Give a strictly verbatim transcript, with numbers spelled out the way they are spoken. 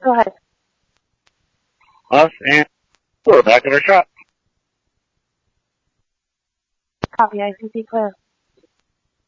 Go ahead. Us and we're back at our shop. Copy, I C C clear.